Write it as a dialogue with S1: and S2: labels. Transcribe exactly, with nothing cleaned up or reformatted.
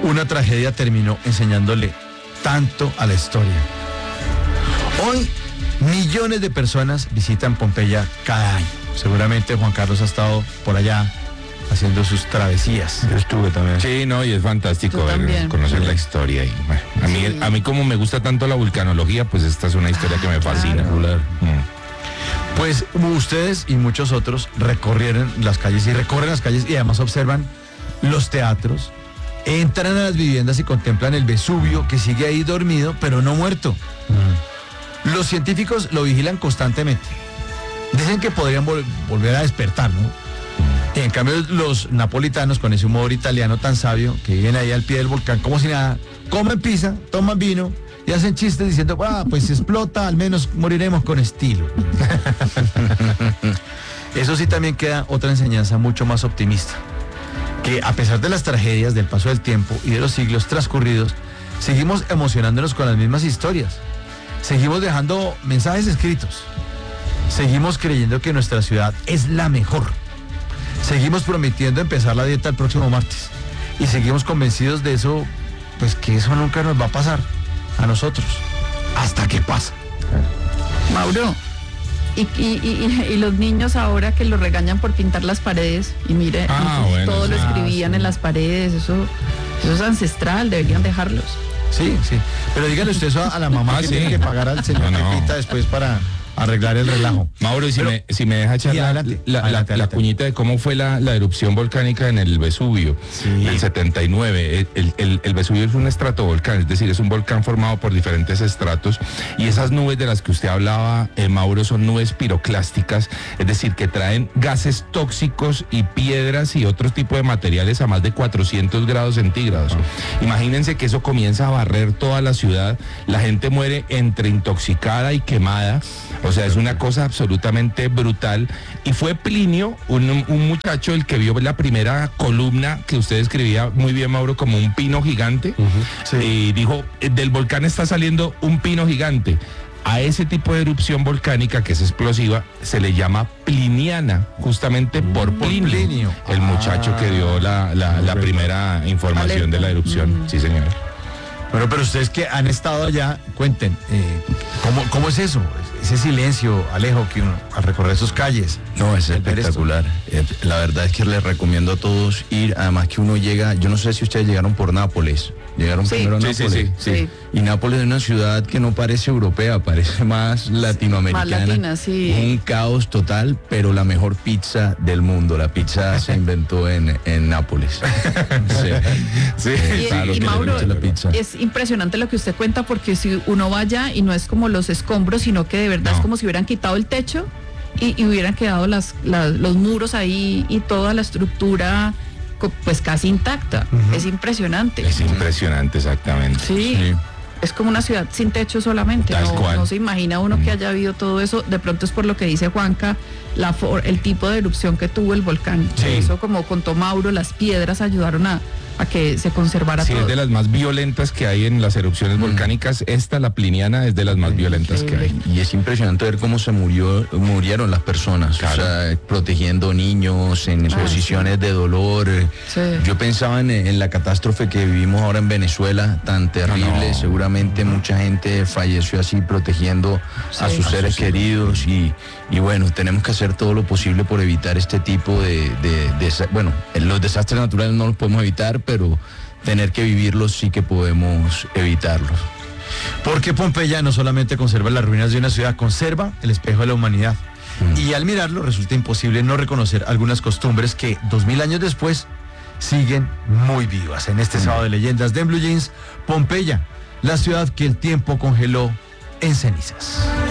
S1: Una tragedia terminó enseñándole tanto a la historia. Hoy, millones de personas visitan Pompeya cada año. Seguramente Juan Carlos ha estado por allá haciendo sus travesías.
S2: Yo estuve también.
S3: Sí, no, y es fantástico ver, conocer la historia. Y, bueno, a, mí, sí. a mí como me gusta tanto la vulcanología, pues esta es una historia ah, que me fascina.
S1: Claro. Mm. Pues ustedes y muchos otros recorrieron las calles y recorren las calles y además observan los teatros, entran a las viviendas y contemplan el Vesubio que sigue ahí dormido, pero no muerto. Mm. Los científicos lo vigilan constantemente. Dicen que podrían vol- volver a despertar, ¿no? Y en cambio los napolitanos, con ese humor italiano tan sabio, que viven ahí al pie del volcán como si nada, comen pizza, toman vino y hacen chistes diciendo, ah, pues si explota, al menos moriremos con estilo. Eso sí, también queda otra enseñanza mucho más optimista, que a pesar de las tragedias del paso del tiempo y de los siglos transcurridos, seguimos emocionándonos con las mismas historias, seguimos dejando mensajes escritos, seguimos creyendo que nuestra ciudad es la mejor. Seguimos prometiendo empezar la dieta el próximo martes y seguimos convencidos de eso, pues que eso nunca nos va a pasar a nosotros, hasta que pasa.
S4: Mauro, y, y, y, y los niños ahora que los regañan por pintar las paredes, y mire,
S3: ah, bueno,
S4: todo lo escribían
S3: ah, sí.
S4: en las paredes, eso, eso es ancestral, deberían dejarlos.
S1: Sí, sí, pero dígale usted eso a la mamá ah, que sí. tiene que pagar al señor no, no. que pinta después para arreglar el relajo.
S3: Mauro, y si, Pero, me, si me deja echar la, adelante, la, adelante, la, la cuñita de cómo fue la, la erupción volcánica en el Vesubio, sí. del setenta y nueve. El, el, el Vesubio es un estratovolcán, es decir, es un volcán formado por diferentes estratos, y esas nubes de las que usted hablaba, eh, Mauro, son nubes piroclásticas, es decir, que traen gases tóxicos y piedras y otro tipo de materiales a más de cuatrocientos grados centígrados. Oh. Imagínense que eso comienza a barrer toda la ciudad, la gente muere entre intoxicada y quemada. O sea, es una cosa absolutamente brutal. Y fue Plinio, un, un muchacho, el que vio la primera columna que usted escribía muy bien, Mauro, como un pino gigante. Uh-huh. Sí. Y dijo, del volcán está saliendo un pino gigante. A ese tipo de erupción volcánica, que es explosiva, se le llama pliniana, justamente mm, por Plinio, Plinio, el muchacho ah, que dio la, la, la primera información alerta. de la erupción. Mm. Sí, señor.
S1: Bueno, pero ustedes que han estado allá, cuenten, eh, ¿cómo, ¿cómo es eso? Ese silencio, Alejo, que uno al recorrer sus calles.
S2: No, es espectacular. Eh, la verdad es que les recomiendo a todos ir, además que uno llega, yo no sé si ustedes llegaron por Nápoles, llegaron sí. primero a Nápoles.
S3: Sí, sí, sí, sí.
S2: Y Nápoles es una ciudad que no parece europea, parece más latinoamericana.
S4: Más latina, sí.
S2: Un caos total, pero la mejor pizza del mundo. La pizza se inventó en, en Nápoles.
S4: Sí. sí. Y, claro, y Mauro, la pizza. Es impresionante lo que usted cuenta, porque si uno va allá y no es como los escombros, sino que de verdad no. es como si hubieran quitado el techo y, y hubieran quedado las, las, los muros ahí y toda la estructura pues casi intacta. Uh-huh. Es impresionante.
S3: Es impresionante, exactamente.
S4: Sí. sí. Es como una ciudad sin techo solamente. No, no se imagina uno uh-huh. que haya habido todo eso. De pronto es por lo que dice Juanca, la for, el tipo de erupción que tuvo el volcán. Sí. Eso, como contó Mauro, las piedras ayudaron a, a que se conservara
S3: sí,
S4: todo.
S3: Es de las más violentas que hay en las erupciones mm. volcánicas. Esta, la pliniana, es de las más violentas que hay.
S2: Y es impresionante ver cómo se murió, murieron las personas, claro. o sea, protegiendo niños en ah, posiciones sí. de dolor. Sí. Yo pensaba en, en la catástrofe que vivimos ahora en Venezuela, tan terrible. No, no. Seguramente no. mucha gente falleció así, protegiendo sí. a sus seres sí. queridos. Y, y bueno, tenemos que hacer todo lo posible por evitar este tipo de, de, de, de... Bueno, los desastres naturales no los podemos evitar, pero tener que vivirlos sí que podemos evitarlos.
S1: Porque Pompeya no solamente conserva las ruinas de una ciudad, conserva el espejo de la humanidad. Mm. Y al mirarlo resulta imposible no reconocer algunas costumbres que dos mil años después siguen muy vivas. En este mm. sábado de leyendas de En Blue Jeans, Pompeya, la ciudad que el tiempo congeló en cenizas.